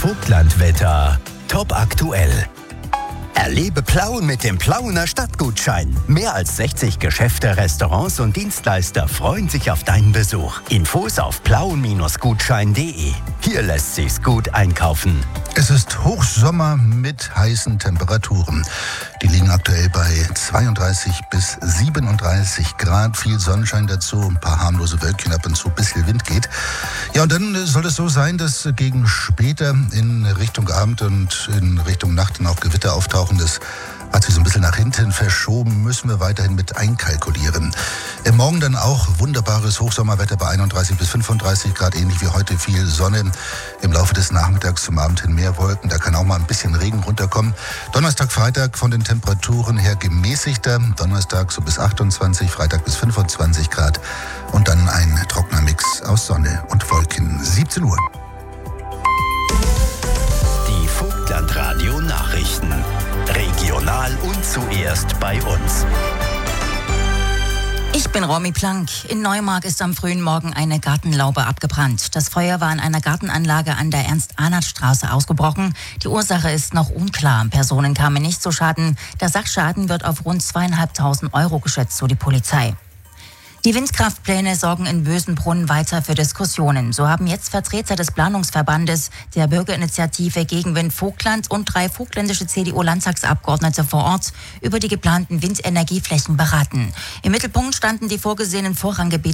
Vogtlandwetter. Top aktuell. Erlebe Plauen mit dem Plauener Stadtgutschein. Mehr als 60 Geschäfte, Restaurants und Dienstleister freuen sich auf deinen Besuch. Infos auf plauen-gutschein.de. Hier lässt sich's gut einkaufen. Es ist Hochsommer mit heißen Temperaturen. Die liegen aktuell bei 32 bis 37 Grad. Viel Sonnenschein dazu, ein paar harmlose Wölkchen, ab und zu ein bisschen Wind geht. Ja, und dann soll es so sein, dass gegen später in Richtung Abend und in Richtung Nacht dann auch Gewitter auftauchen. Das hat sich so ein bisschen nach hinten verschoben, müssen wir weiterhin mit einkalkulieren. Morgen dann auch wunderbares Hochsommerwetter bei 31 bis 35 Grad, ähnlich wie heute viel Sonne. Im Laufe des Nachmittags zum Abend hin mehr Wolken, da kann auch mal ein bisschen Regen runterkommen. Donnerstag, Freitag von den Temperaturen her gemäßigter. Donnerstag so bis 28, Freitag bis 25 Grad. Und dann ein trockener Mix aus Sonne und Wolken. 17 Uhr. Die Vogtlandradio Nachrichten. Regional und zuerst bei uns. Ich bin Romy Plank. In Neumark ist am frühen Morgen eine Gartenlaube abgebrannt. Das Feuer war in einer Gartenanlage an der Ernst-Arnert-Straße ausgebrochen. Die Ursache ist noch unklar. Personen kamen nicht zu Schaden. Der Sachschaden wird auf rund 2.500 Euro geschätzt, so die Polizei. Die Windkraftpläne sorgen in Bösenbrunn weiter für Diskussionen. So haben jetzt Vertreter des Planungsverbandes, der Bürgerinitiative Gegenwind Vogtland und 3 vogtländische CDU-Landtagsabgeordnete vor Ort über die geplanten Windenergieflächen beraten. Im Mittelpunkt standen die vorgesehenen Vorranggebiete